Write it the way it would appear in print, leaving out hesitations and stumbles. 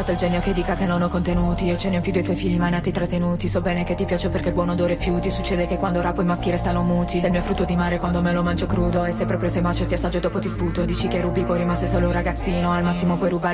trovato il genio che dica che non ho contenuti. Io ce ne ho più dei tuoi figli mai nati trattenuti. So bene che ti piace perché il buon odore fiuti. Succede che quando rapo i maschi restano muti. Sei il mio frutto di mare quando me lo mangio crudo. E se proprio sei macio ti assaggio e dopo ti sputo. Dici che rubi i cuori ma sei solo un ragazzino. Al massimo puoi rubare